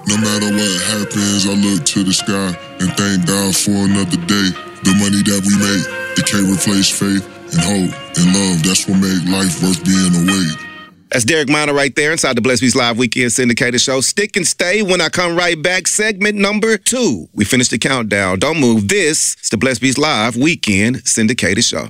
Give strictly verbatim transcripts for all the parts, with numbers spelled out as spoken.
No matter what happens, I look to the sky and thank God for another day. The money that we make, it can't replace faith and hope and love. That's what make life worth being awake. That's Derek Minor right there inside the Blessed Beats Live Weekend Syndicated Show. Stick and stay when I come right back. Segment number two. We finished the countdown. Don't move. This is the Blessed Beats Live Weekend Syndicated Show.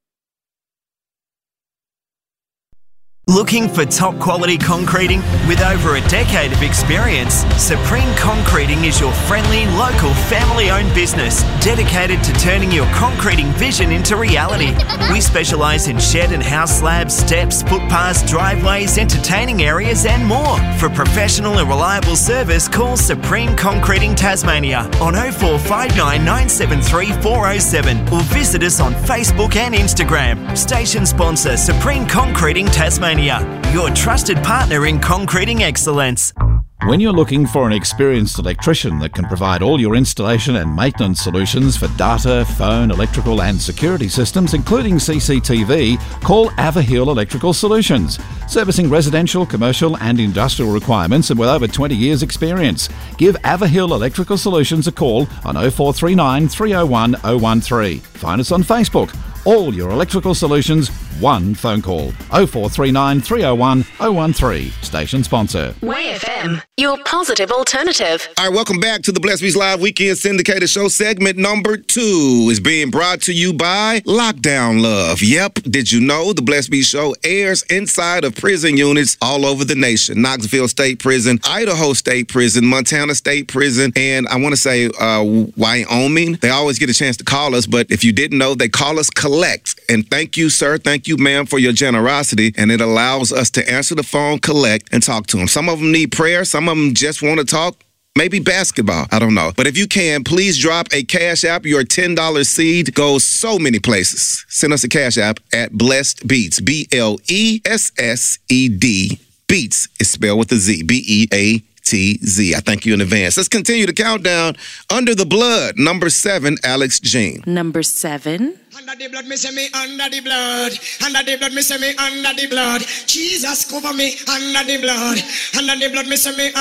Looking for top quality concreting? With over a decade of experience, Supreme Concreting is your friendly, local, family-owned business dedicated to turning your concreting vision into reality. We specialise in shed and house slabs, steps, footpaths, driveways, entertaining areas and more. For professional and reliable service, call Supreme Concreting Tasmania on oh four five nine, nine seven three, four oh seven or visit us on Facebook and Instagram. Station sponsor Supreme Concreting Tasmania, your trusted partner in concreting excellence. When you're looking for an experienced electrician that can provide all your installation and maintenance solutions for data, phone, electrical and security systems, including C C T V, call Averhill Electrical Solutions. Servicing residential, commercial and industrial requirements and with over twenty years experience. Give Averhill Electrical Solutions a call on oh four three nine, three oh one, oh one three. Find us on Facebook. All your electrical solutions, one phone call. oh four three nine, three oh one, oh one three. Station sponsor. Way F M, your positive alternative. All right, welcome back to the Blessed Beats Live Weekend Syndicated Show. Segment number two is being brought to you by Lockdown Love. Yep, did you know the Blessed Beats Show airs inside of prison units all over the nation? Knoxville State Prison, Idaho State Prison, Montana State Prison, and I want to say uh, Wyoming. They always get a chance to call us, but if you didn't know, they call us Collect. And thank you, sir. Thank you, ma'am, for your generosity. And it allows us to answer the phone, collect, and talk to them. Some of them need prayer. Some of them just want to talk. Maybe basketball. I don't know. But if you can, please drop a Cash App. Your ten dollars seed goes so many places. Send us a Cash App at Blessed Beats. B L E S S E D. Beats is spelled with a Z. B E A T Z. I thank you in advance. Let's continue the countdown. Under the Blood, number seven, Alex Jean. Number seven. Under the blood, me say me under the blood. Under the blood, me say me under the blood. Jesus cover me under the blood. Under the blood, me say me